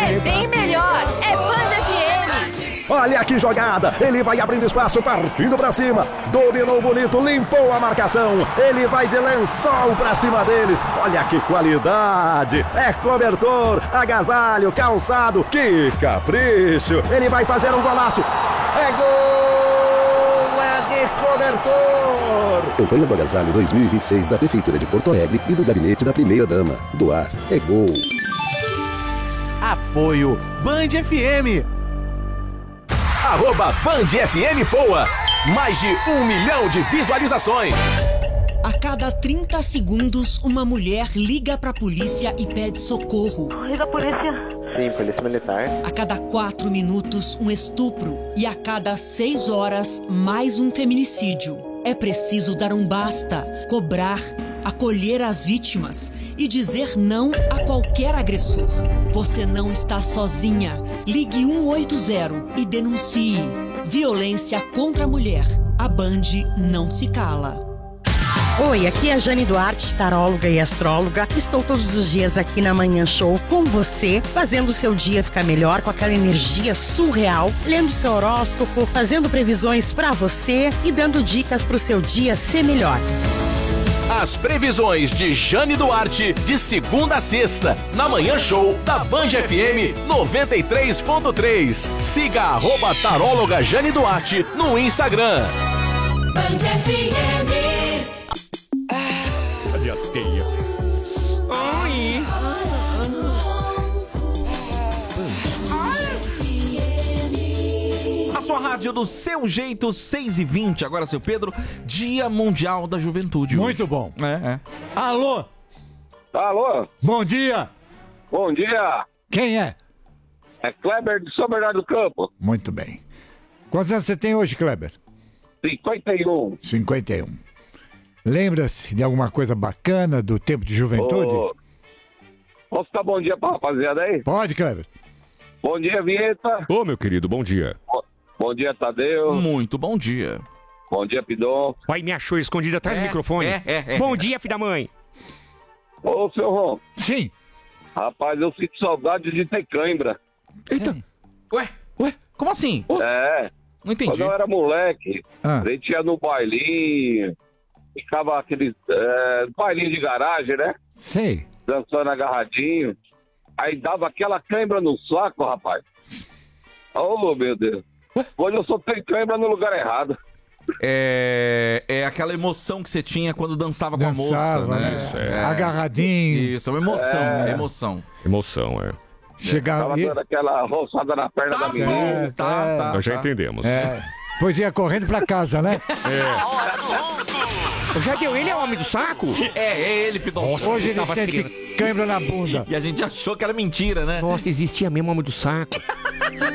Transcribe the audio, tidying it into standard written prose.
É bem melhor. É Band FM. Olha que jogada, ele vai abrindo espaço, partindo pra cima, dominou bonito, limpou a marcação, ele vai de lençol pra cima deles, olha que qualidade, é cobertor, agasalho, calçado, que capricho, ele vai fazer um golaço, é gol, é de cobertor. Campanha do Agasalho 2026 da Prefeitura de Porto Alegre e do Gabinete da Primeira-Dama. Doar é gol. Apoio Band FM. @Band FM Poa. Mais de 1 milhão de visualizações. A cada 30 segundos, uma mulher liga pra polícia e pede socorro. Liga a polícia. Sim, polícia militar. A cada 4 minutos, um estupro. E a cada 6 horas, mais um feminicídio. É preciso dar um basta, cobrar, acolher as vítimas e dizer não a qualquer agressor. Você não está sozinha. Ligue 180 e denuncie. Violência contra a mulher. A Band não se cala. Oi, aqui é a Jane Duarte, taróloga e astróloga. Estou todos os dias aqui na Manhã Show com você, fazendo o seu dia ficar melhor com aquela energia surreal, lendo seu horóscopo, fazendo previsões pra você e dando dicas pro seu dia ser melhor. As previsões de Jane Duarte, de segunda a sexta, na Manhã Show da Band FM 93.3. Siga @taróloga Jane Duarte no Instagram. Band FM. Cadê a teia? Oi. A sua rádio do seu jeito, 6h20. Agora, seu Pedro, Dia Mundial da Juventude. Muito hoje. bom. É. Alô? Alô? Bom dia. Bom dia. Quem é? É Kleber de São Bernardo do Campo. Muito bem. Quantos anos você tem hoje, Kleber? 51. 51. Lembra-se de alguma coisa bacana do tempo de juventude? Posso dar bom dia pra rapaziada aí? Pode, Kleber. Bom dia, Vinheta. Ô, meu querido, bom dia. Bom dia, Tadeu. Muito bom dia. Bom dia, Pidon. Pai, me achou escondido atrás do microfone. Bom dia, filho da mãe. Ô, seu Ron. Sim. Rapaz, eu sinto saudade de ter cãibra. Eita. Ué? Como assim? É. Não entendi. Quando eu era moleque, a gente ia no bailinho, ficava aqueles bailinho de garagem, né? Sei. Dançando agarradinho. Aí dava aquela cãibra no saco, rapaz. Oh, meu Deus. Hoje eu só tenho cãibra no lugar errado. É aquela emoção que você tinha quando dançava com a moça, né? Isso, agarradinho. Isso, é uma emoção. Emoção, é. Chegava Tava dando aquela roçada na perna da menina. Nós já entendemos. Pois ia correndo pra casa, né? Já deu, ele é o homem do saco? É ele, Pidon. Nossa, Hoje ele sente cãibra na bunda. E a gente achou que era mentira, né? Nossa, existia mesmo homem do saco.